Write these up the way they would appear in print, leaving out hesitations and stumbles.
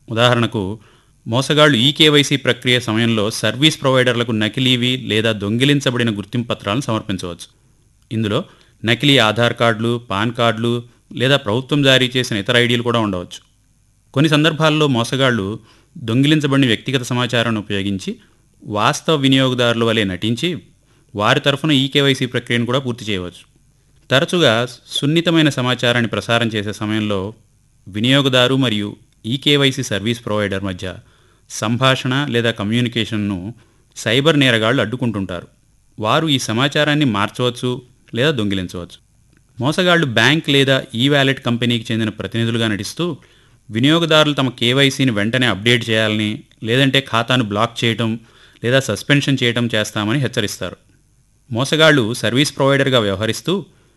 ఉదాహరణకు మోసగాళ్లు ఈకేవైసీ ప్రక్రియ సమయంలో సర్వీస్ ప్రొవైడర్లకు నకిలీవి లేదా దొంగిలించబడిన గుర్తింపు పత్రాలను సమర్పించవచ్చు. ఇందులో నకిలీ ఆధార్ కార్డులు, పాన్ కార్డులు లేదా ప్రభుత్వం జారీ చేసిన ఇతర ఐడీలు కూడా ఉండవచ్చు. కొన్ని సందర్భాల్లో మోసగాళ్లు దొంగిలించబడిన వ్యక్తిగత సమాచారాన్ని ఉపయోగించి వాస్తవ వినియోగదారుల వలె నటించి వారి తరఫున ఈకేవైసీ ప్రక్రియను కూడా పూర్తి చేయవచ్చు. తరచుగా సున్నితమైన సమాచారాన్ని ప్రసారం చేసే సమయంలో వినియోగదారు మరియు ఈకేవైసీ సర్వీస్ ప్రొవైడర్ మధ్య సంభాషణ లేదా కమ్యూనికేషన్ను సైబర్ నేరగాళ్లు అడ్డుకుంటుంటారు. వారు ఈ సమాచారాన్ని మార్చవచ్చు లేదా దొంగిలించవచ్చు. మోసగాళ్లు బ్యాంక్ లేదా ఈ-వాలెట్ కంపెనీకి చెందిన ప్రతినిధులుగా నటిస్తూ వినియోగదారులు తమ కేవైసీని వెంటనే అప్డేట్ చేయాలని, లేదంటే ఖాతాను బ్లాక్ చేయటం లేదా సస్పెన్షన్ చేయటం చేస్తామని హెచ్చరిస్తారు. మోసగాళ్లు సర్వీస్ ప్రొవైడర్గా వ్యవహరిస్తూ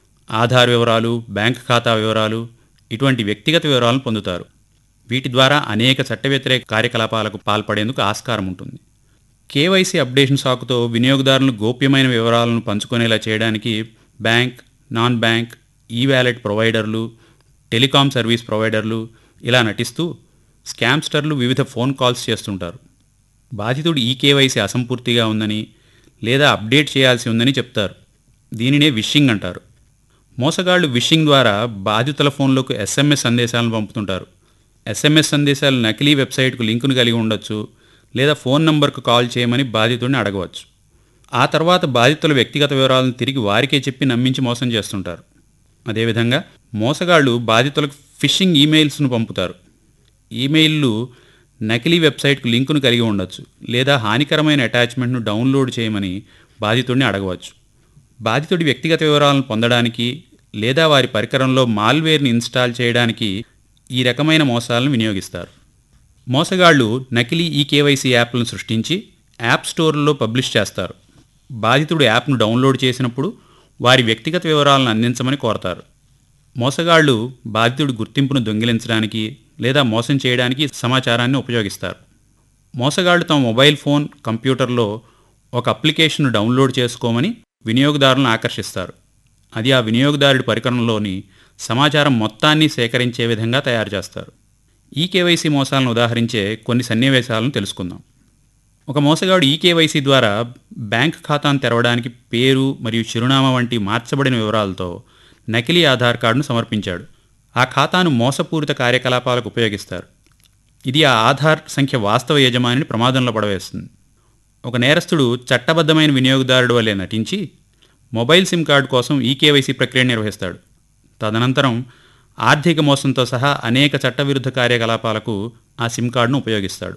ఆధార్ వివరాలు, బ్యాంక్ ఖాతా వివరాలు, ఇటువంటి వ్యక్తిగత వివరాలను పొందుతారు. వీటి ద్వారా అనేక చట్ట వ్యతిరేక కార్యకలాపాలకు పాల్పడేందుకు ఆస్కారం ఉంటుంది. కేవైసీ అప్డేషన్ సాకుతో వినియోగదారులను గోప్యమైన వివరాలను పంచుకునేలా చేయడానికి బ్యాంక్, నాన్ బ్యాంక్, ఈ-వాలెట్ ప్రొవైడర్లు, టెలికాం సర్వీస్ ప్రొవైడర్లు ఇలా నటిస్తూ స్కామ్స్టర్లు వివిధ ఫోన్ కాల్స్ చేస్తుంటారు. బాధితుడు ఈకేవైసీ అసంపూర్తిగా ఉందని లేదా అప్డేట్ చేయాల్సి ఉందని చెప్తారు. దీనినే విషింగ్ అంటారు. మోసగాళ్లు విషింగ్ ద్వారా బాధితుల ఫోన్లకు ఎస్ఎంఎస్ సందేశాలను పంపుతుంటారు. ఎస్ఎంఎస్ సందేశాలు నకిలీ వెబ్సైట్కు లింకును కలిగి ఉండొచ్చు లేదా ఫోన్ నంబర్కు కాల్ చేయమని బాధితుడిని అడగవచ్చు. ఆ తర్వాత బాధితుల వ్యక్తిగత వివరాలను తిరిగి వారికే చెప్పి నమ్మించి మోసం చేస్తుంటారు. అదేవిధంగా మోసగాళ్లు బాధితులకు ఫిషింగ్ ఈమెయిల్స్ను పంపుతారు. ఈమెయిల్లు నకిలీ వెబ్సైట్కు లింకును కలిగి ఉండొచ్చు లేదా హానికరమైన అటాచ్మెంట్ను డౌన్లోడ్ చేయమని బాధితుడిని అడగవచ్చు. బాధితుడి వ్యక్తిగత వివరాలను పొందడానికి లేదా వారి పరికరంలో మాల్వేర్ని ఇన్స్టాల్ చేయడానికి ఈ రకమైన మోసాలను వినియోగిస్తారు. మోసగాళ్లు నకిలీ ఈకేవైసీ యాప్లను సృష్టించి యాప్ స్టోర్లలో పబ్లిష్ చేస్తారు. బాధితుడు యాప్ను డౌన్లోడ్ చేసినప్పుడు వారి వ్యక్తిగత వివరాలను అందించమని కోరతారు. మోసగాళ్లు బాధితుడి గుర్తింపును దొంగిలించడానికి లేదా మోసం చేయడానికి సమాచారాన్ని ఉపయోగిస్తారు. మోసగాళ్లు తమ మొబైల్ ఫోన్, కంప్యూటర్లో ఒక అప్లికేషన్ను డౌన్లోడ్ చేసుకోమని వినియోగదారులను ఆకర్షిస్తారు. అది ఆ వినియోగదారుడి పరికరంలోని సమాచారం మొత్తాన్ని సేకరించే విధంగా తయారు చేస్తారు. ఈకేవైసీ మోసాలను ఉదాహరించే కొన్ని సన్నివేశాలను తెలుసుకుందాం. ఒక మోసగాడు ఈకేవైసీ ద్వారా బ్యాంక్ ఖాతాను తెరవడానికి పేరు మరియు చిరునామా వంటి మార్చబడిన వివరాలతో నకిలీ ఆధార్ కార్డును సమర్పించాడు. ఆ ఖాతాను మోసపూరిత కార్యకలాపాలకు ఉపయోగిస్తారు. ఇది ఆ ఆధార్ సంఖ్య వాస్తవ యజమానిని ప్రమాదంలో పడవేస్తుంది. ఒక నేరస్తుడు చట్టబద్ధమైన వినియోగదారుడు వలె నటించి మొబైల్ సిమ్ కార్డు కోసం ఈకేవైసీ ప్రక్రియను నిర్వహిస్తాడు. తదనంతరం ఆర్థిక మోసంతో సహా అనేక చట్టవిరుద్ధ కార్యకలాపాలకు ఆ సిమ్ కార్డును ఉపయోగిస్తాడు.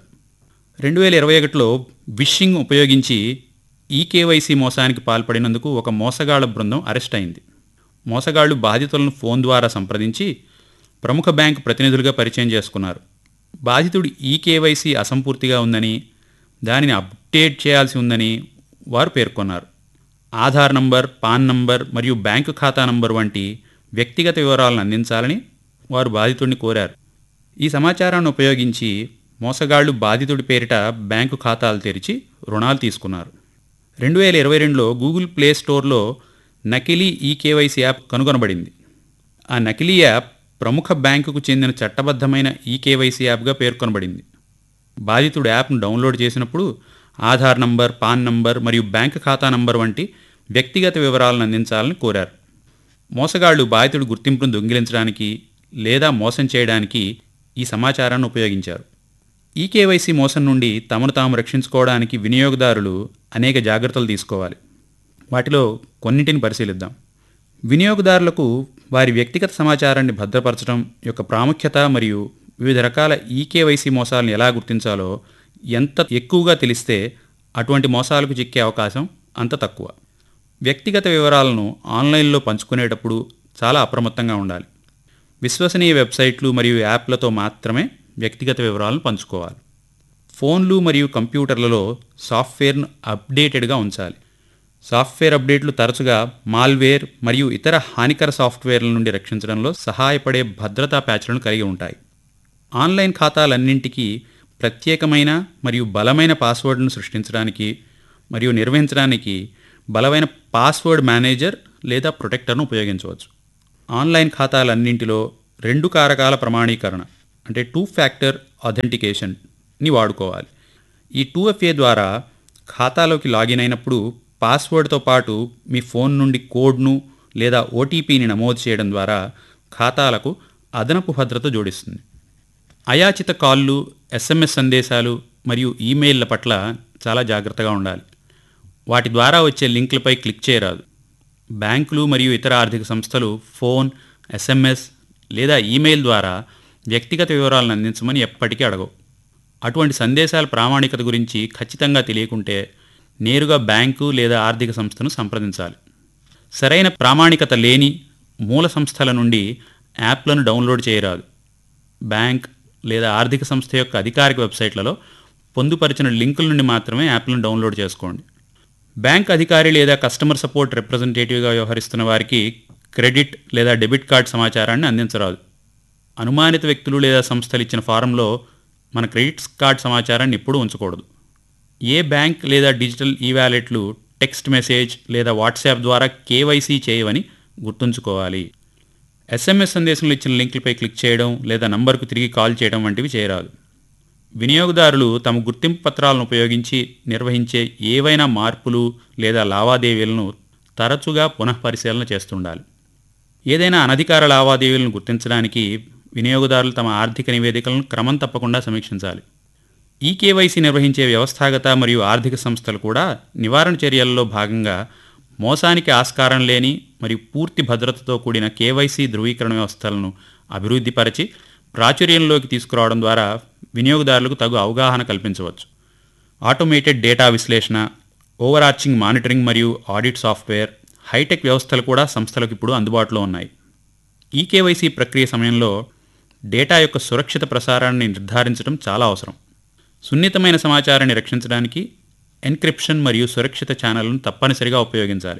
2021లో విషింగ్ ఉపయోగించి ఈకేవైసీ మోసానికి పాల్పడినందుకు ఒక మోసగాళ్ల బృందం అరెస్ట్ అయింది. మోసగాళ్లు బాధితులను ఫోన్ ద్వారా సంప్రదించి ప్రముఖ బ్యాంకు ప్రతినిధులుగా పరిచయం చేసుకున్నారు. బాధితుడు ఈకేవైసీ అసంపూర్తిగా ఉందని, దానిని అప్డేట్ చేయాల్సి ఉందని వారు పేర్కొన్నారు. ఆధార్ నంబర్, పాన్ నంబర్ మరియు బ్యాంకు ఖాతా నంబర్ వంటి వ్యక్తిగత వివరాలను అందించాలని వారు బాధితుడిని కోరారు. ఈ సమాచారాన్ని ఉపయోగించి మోసగాళ్లు బాధితుడి పేరిట బ్యాంకు ఖాతాలు తెరిచి రుణాలు తీసుకున్నారు. 2022లో గూగుల్ ప్లే స్టోర్లో నకిలీ ఈకేవైసీ యాప్ కనుగొనబడింది. ఆ నకిలీ యాప్ ప్రముఖ బ్యాంకుకు చెందిన చట్టబద్ధమైన ఈకేవైసీ యాప్గా పేర్కొనబడింది. బాధితుడు యాప్ను డౌన్లోడ్ చేసినప్పుడు ఆధార్ నంబర్, పాన్ నంబర్ మరియు బ్యాంకు ఖాతా నంబర్ వంటి వ్యక్తిగత వివరాలను అందించాలని కోరారు. మోసగాళ్లు బాధితుడి గుర్తింపును దొంగిలించడానికి లేదా మోసం చేయడానికి ఈ సమాచారాన్ని ఉపయోగించారు. ఈకేవైసీ మోసం నుండి తమను తాము రక్షించుకోవడానికి వినియోగదారులు అనేక జాగ్రత్తలు తీసుకోవాలి. వాటిలో కొన్నింటిని పరిశీలిద్దాం. వినియోగదారులకు వారి వ్యక్తిగత సమాచారాన్ని భద్రపరచడం యొక్క ప్రాముఖ్యత మరియు వివిధ రకాల ఈకేవైసీ మోసాలను ఎలా గుర్తించాలో ఎంత ఎక్కువగా తెలిస్తే అటువంటి మోసాలకు చిక్కే అవకాశం అంత తక్కువ. వ్యక్తిగత వివరాలను ఆన్లైన్లో పంచుకునేటప్పుడు చాలా అప్రమత్తంగా ఉండాలి. విశ్వసనీయ వెబ్సైట్లు మరియు యాప్లతో మాత్రమే వ్యక్తిగత వివరాలను పంచుకోవాలి. ఫోన్లు మరియు కంప్యూటర్లలో సాఫ్ట్వేర్ను అప్డేటెడ్గా ఉంచాలి. సాఫ్ట్వేర్ అప్డేట్లు తరచుగా మాల్వేర్ మరియు ఇతర హానికర సాఫ్ట్వేర్ల నుండి రక్షించడంలో సహాయపడే భద్రతా ప్యాచ్లను కలిగి ఉంటాయి. ఆన్లైన్ ఖాతాలన్నింటికీ ప్రత్యేకమైన మరియు బలమైన పాస్వర్డ్ను సృష్టించడానికి మరియు నిర్వహించడానికి బలమైన పాస్వర్డ్ మేనేజర్ లేదా ప్రొటెక్టర్ను ఉపయోగించవచ్చు. ఆన్లైన్ ఖాతాలన్నింటిలో 2 కారకాల ప్రమాణీకరణ అంటే 2 ఫ్యాక్టర్ అథెంటికేషన్ని వాడుకోవాలి. ఈ 2FA ద్వారా ఖాతాలోకి లాగిన్ అయినప్పుడు పాస్వర్డ్తో పాటు మీ ఫోన్ నుండి కోడ్ను లేదా ఓటీపీని నమోదు చేయడం ద్వారా ఖాతాలకు అదనపు భద్రత జోడిస్తుంది. అయాచిత కాల్లు, SMS సందేశాలు మరియు ఈమెయిల్ల పట్ల చాలా జాగ్రత్తగా ఉండాలి. వాటి ద్వారా వచ్చే లింకులపై క్లిక్ చేయరాదు. బ్యాంకులు మరియు ఇతర ఆర్థిక సంస్థలు ఫోన్, SMS లేదా ఈమెయిల్ ద్వారా వ్యక్తిగత వివరాలను అందించమని ఎప్పటికీ అడగవు. అటువంటి సందేశాల ప్రామాణికత గురించి ఖచ్చితంగా తెలియకుంటే నేరుగా బ్యాంకు లేదా ఆర్థిక సంస్థను సంప్రదించాలి. సరైన ప్రామాణికత లేని మూల సంస్థల నుండి యాప్లను డౌన్లోడ్ చేయరాదు. బ్యాంక్ లేదా ఆర్థిక సంస్థ యొక్క అధికారిక వెబ్సైట్లలో పొందుపరిచిన లింకుల నుండి మాత్రమే యాప్లను డౌన్లోడ్ చేసుకోండి. బ్యాంక్ అధికారి లేదా కస్టమర్ సపోర్ట్ రిప్రజెంటేటివ్గా వ్యవహరిస్తున్న వారికి క్రెడిట్ లేదా డెబిట్ కార్డ్ సమాచారాన్ని అందించరాదు. అనుమానిత వ్యక్తులు లేదా సంస్థలు ఇచ్చిన ఫారంలో మన క్రెడిట్ కార్డ్ సమాచారాన్ని ఎప్పుడూ ఉంచకూడదు. ఏ బ్యాంక్ లేదా డిజిటల్ ఈవాలెట్లు టెక్స్ట్ మెసేజ్ లేదా వాట్సాప్ ద్వారా KYC చేయవని గుర్తుంచుకోవాలి. SMS సందేశంలో ఇచ్చిన లింకులపై క్లిక్ చేయడం లేదా నంబర్కు తిరిగి కాల్ చేయడం వంటివి చేయరాదు. వినియోగదారులు తమ గుర్తింపు పత్రాలను ఉపయోగించి నిర్వహించే ఏవైనా మార్పులు లేదా లావాదేవీలను తరచుగా పునఃపరిశీలన చేస్తుండాలి. ఏదైనా అనధికార లావాదేవీలను గుర్తించడానికి వినియోగదారులు తమ ఆర్థిక నివేదికలను క్రమం తప్పకుండా సమీక్షించాలి. KYC నిర్వహించే వ్యవస్థాగత మరియు ఆర్థిక సంస్థలు కూడా నివారణ చర్యల్లో భాగంగా మోసానికి ఆస్కారం లేని మరియు పూర్తి భద్రతతో కూడిన KYC ధృవీకరణ వ్యవస్థలను అభివృద్ధిపరిచి ప్రాచుర్యంలోకి తీసుకురావడం ద్వారా వినియోగదారులకు తగు అవగాహన కల్పించవచ్చు. ఆటోమేటెడ్ డేటా విశ్లేషణ, ఓవరార్చింగ్ మానిటరింగ్ మరియు ఆడిట్ సాఫ్ట్వేర్, హైటెక్ వ్యవస్థలు కూడా సంస్థలకు ఇప్పుడు అందుబాటులో ఉన్నాయి. KYC ప్రక్రియ సమయంలో డేటా యొక్క సురక్షిత ప్రసారాన్ని నిర్ధారించడం చాలా అవసరం. సున్నితమైన సమాచారాన్ని రక్షించడానికి ఎన్క్రిప్షన్ మరియు సురక్షిత ఛానళ్లను తప్పనిసరిగా ఉపయోగించాలి.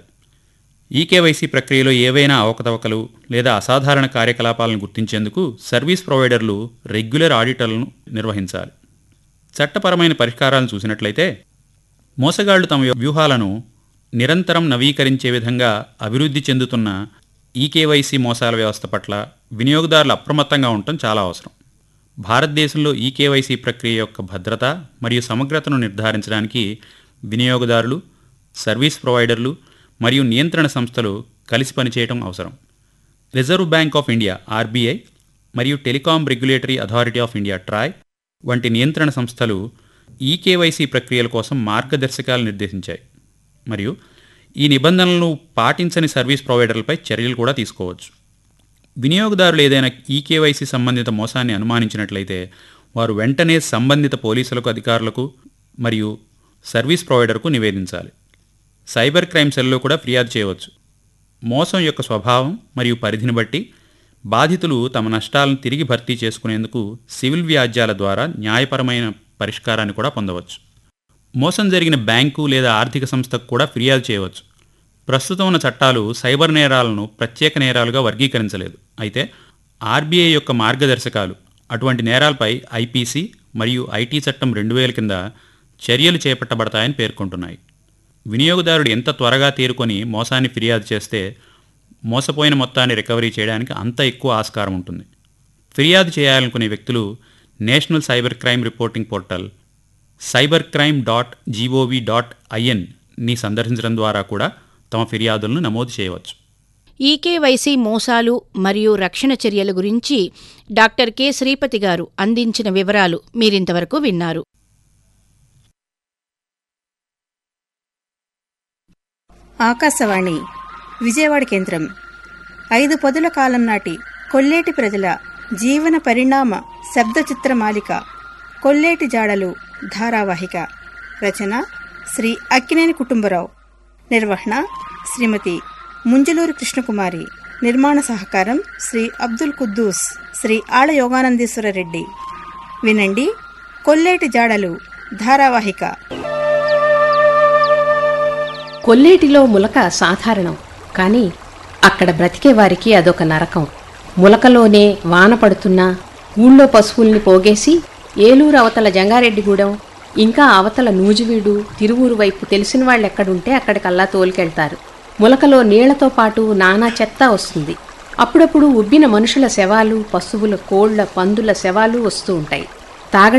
KYC ప్రక్రియలో ఏవైనా అవకతవకలు లేదా అసాధారణ కార్యకలాపాలను గుర్తించేందుకు సర్వీస్ ప్రొవైడర్లు రెగ్యులర్ ఆడిటర్లను నిర్వహించాలి. చట్టపరమైన పరిష్కారాలను చూసినట్లయితే మోసగాళ్లు తమ వ్యూహాలను నిరంతరం నవీకరించే విధంగా అభివృద్ధి చెందుతున్న KYC మోసాల వ్యవస్థ పట్ల వినియోగదారులు అప్రమత్తంగా ఉండటం చాలా అవసరం. భారతదేశంలో KYC ప్రక్రియ యొక్క భద్రత మరియు సమగ్రతను నిర్ధారించడానికి వినియోగదారులు, సర్వీస్ ప్రొవైడర్లు మరియు నియంత్రణ సంస్థలు కలిసి పనిచేయడం అవసరం. Reserve bank of India RBI మరియు telecom regulatory authority of India TRAI వంటి నియంత్రణ సంస్థలు KYC ప్రక్రియల కోసం మార్గదర్శకాలు నిర్దేశించాయి మరియు ఈ నిబంధనలను పాటించని సర్వీస్ ప్రొవైడర్లపై చర్యలు కూడా తీసుకోవచ్చు. వినియోగదారులు ఏదైనా KYC సంబంధిత మోసాన్ని అనుమానించినట్లయితే వారు వెంటనే సంబంధిత పోలీసులకు, అధికారులకు మరియు సర్వీస్ ప్రొవైడర్కు నివేదించాలి. సైబర్ క్రైమ్ సెల్లో కూడా ఫిర్యాదు చేయవచ్చు. మోసం యొక్క స్వభావం మరియు పరిధిని బట్టి బాధితులు తమ నష్టాలను తిరిగి భర్తీ చేసుకునేందుకు సివిల్ వ్యాజ్యాల ద్వారా న్యాయపరమైన పరిష్కారాన్ని కూడా పొందవచ్చు. మోసం జరిగిన బ్యాంకు లేదా ఆర్థిక సంస్థకు కూడా ఫిర్యాదు చేయవచ్చు. ప్రస్తుతం ఉన్న చట్టాలు సైబర్ నేరాలను ప్రత్యేక నేరాలుగా వర్గీకరించలేదు. అయితే RBI యొక్క మార్గదర్శకాలు అటువంటి నేరాలపై IPC మరియు IT చట్టం 2000 కింద చర్యలు చేపట్టబడతాయని పేర్కొంటున్నాయి. వినియోగదారుడు ఎంత త్వరగా తేరుకొని మోసాన్ని ఫిర్యాదు చేస్తే మోసపోయిన మొత్తాన్ని రికవరీ చేయడానికి అంత ఎక్కువ ఆస్కారం ఉంటుంది. ఫిర్యాదు చేయాలనుకునే వ్యక్తులు national cyber crime reporting portal cybercrime.gov.in సందర్శించడం ద్వారా కూడా తమ ఫిర్యాదులను నమోదు చేయవచ్చు. KYC మోసాలు మరియు రక్షణ చర్యల గురించి డాక్టర్ కె శ్రీపతి గారు అందించిన వివరాలు మీరింతవరకు విన్నారు. ఆకాశవాణి విజయవాడ కేంద్రం 5 పదుల కాలం నాటి కొల్లేటి ప్రజల జీవన పరిణామ శబ్ద చిత్రమాలిక కొల్లేటి జాడలు ధారావాహిక. రచన శ్రీ అక్కినేని కుటుంబరావు. నిర్వహణ శ్రీమతి ముంజలూరు కృష్ణకుమారి. నిర్మాణ సహకారం శ్రీ అబ్దుల్ కుద్దూస్, శ్రీ ఆళ్ల యోగానందేశ్వర రెడ్డి. వినండి కొల్లేటి జాడలు ధారావాహిక. కొల్లేటిలో ములక సాధారణం, కానీ అక్కడ బ్రతికేవారికి అదొక నరకం. ములకలోనే వాన పడుతున్నా ఊళ్ళో పశువుల్ని పోగేసి ఏలూరు అవతల జంగారెడ్డిగూడెం, ఇంకా అవతల నూజివీడు, తిరువూరు వైపు తెలిసిన వాళ్ళెక్కడుంటే అక్కడికల్లా తోలుకెళ్తారు. ములకలో నీళ్లతో పాటు నానా చెత్త వస్తుంది. అప్పుడప్పుడు ఉబ్బిన మనుషుల శవాలు, పశువుల, కోళ్ల, పందుల శవాలు వస్తూ ఉంటాయి.